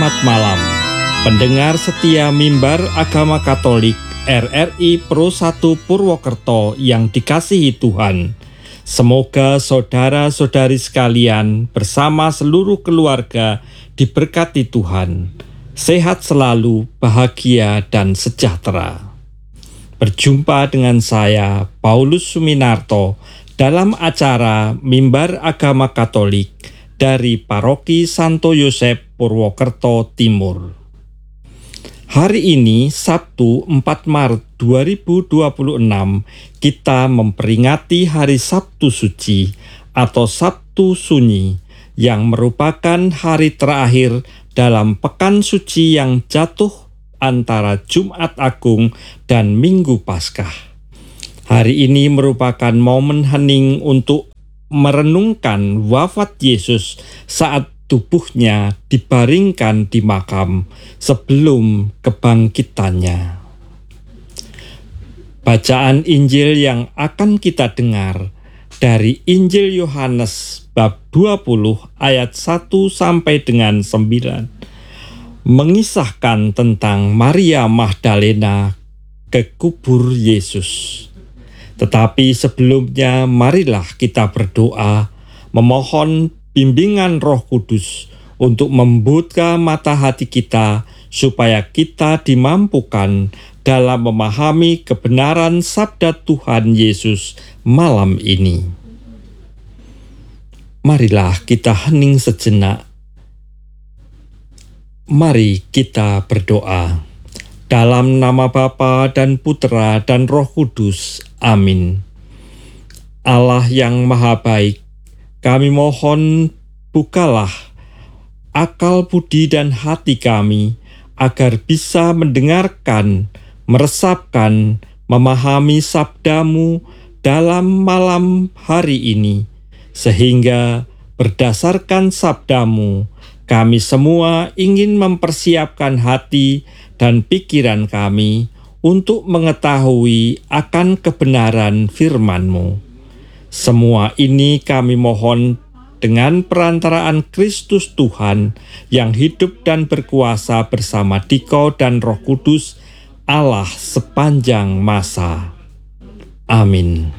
Selamat malam, pendengar setia Mimbar Agama Katolik RRI Pro 1 Purwokerto yang dikasihi Tuhan. Semoga saudara-saudari sekalian bersama seluruh keluarga diberkati Tuhan, sehat selalu, bahagia dan sejahtera. Berjumpa dengan saya, Paulus Suminarto, dalam acara Mimbar Agama Katolik dari Paroki Santo Yosef Purwokerto Timur. Hari ini, Sabtu 4 Maret 2026, kita memperingati Hari Sabtu Suci atau Sabtu Sunyi, yang merupakan hari terakhir dalam Pekan Suci yang jatuh antara Jumat Agung dan Minggu Paskah. Hari ini merupakan momen hening untuk merenungkan wafat Yesus saat tubuhnya dibaringkan di makam sebelum kebangkitannya. Bacaan Injil yang akan kita dengar dari Injil Yohanes bab 20 ayat 1 sampai dengan 9 mengisahkan tentang Maria Magdalena ke kubur Yesus. Tetapi sebelumnya marilah kita berdoa memohon bimbingan Roh Kudus untuk membuka mata hati kita supaya kita dimampukan dalam memahami kebenaran sabda Tuhan Yesus malam ini. Marilah kita hening sejenak. Mari kita berdoa. Dalam nama Bapa dan Putera dan Roh Kudus. Amin. Allah yang Maha Baik, kami mohon bukalah akal budi dan hati kami agar bisa mendengarkan, meresapkan, memahami sabda-Mu dalam malam hari ini, sehingga berdasarkan sabda-Mu, kami semua ingin mempersiapkan hati dan pikiran kami untuk mengetahui akan kebenaran firman-Mu. Semua ini kami mohon dengan perantaraan Kristus Tuhan yang hidup dan berkuasa bersama Dikau dan Roh Kudus, Allah sepanjang masa. Amin.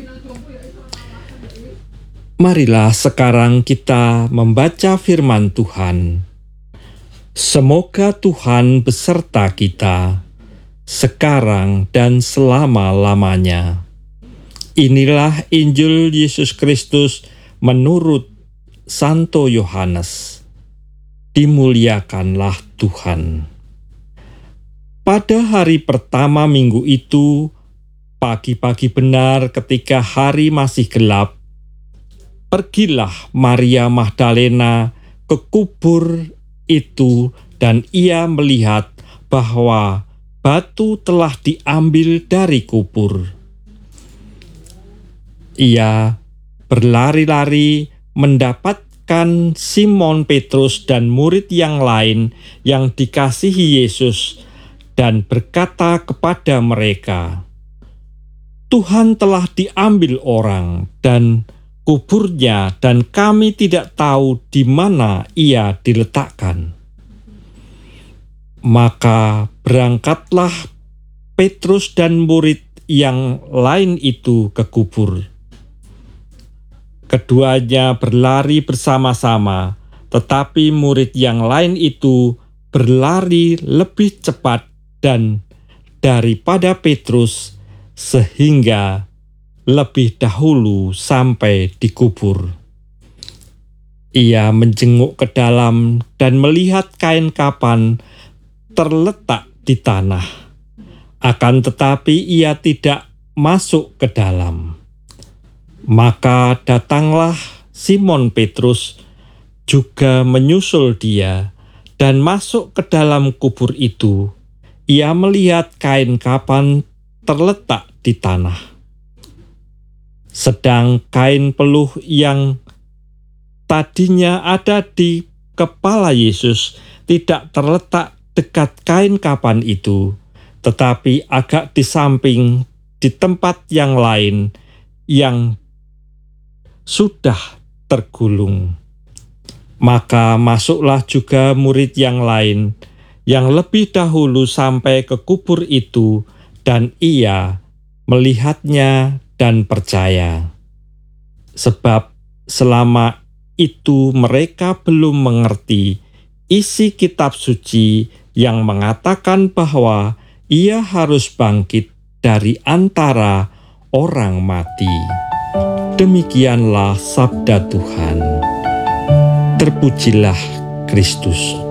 Marilah sekarang kita membaca firman Tuhan. Semoga Tuhan beserta kita, sekarang dan selama-lamanya. Inilah Injil Yesus Kristus menurut Santo Yohanes. Dimuliakanlah Tuhan. Pada hari pertama minggu itu, pagi-pagi benar ketika hari masih gelap, pergilah Maria Magdalena ke kubur itu dan ia melihat bahwa batu telah diambil dari kubur. Ia berlari-lari mendapatkan Simon Petrus dan murid yang lain yang dikasihi Yesus dan berkata kepada mereka, "Tuhan telah diambil orang dan kuburnya, dan kami tidak tahu di mana ia diletakkan." Maka berangkatlah Petrus dan murid yang lain itu ke kubur. Keduanya berlari bersama-sama, tetapi murid yang lain itu berlari lebih cepat dan daripada Petrus, sehingga lebih dahulu sampai di kubur. Ia menjenguk ke dalam dan melihat kain kapan terletak di tanah. Akan tetapi ia tidak masuk ke dalam. Maka datanglah Simon Petrus juga menyusul dia dan masuk ke dalam kubur itu. Ia melihat kain kapan terletak di tanah, sedang kain peluh yang tadinya ada di kepala Yesus tidak terletak dekat kain kapan itu, tetapi agak di samping di tempat yang lain yang sudah tergulung. Maka masuklah juga murid yang lain, yang lebih dahulu sampai ke kubur itu, dan ia melihatnya dan percaya. Sebab selama itu mereka belum mengerti isi kitab suci yang mengatakan bahwa ia harus bangkit dari antara orang mati. Demikianlah sabda Tuhan. Terpujilah Kristus.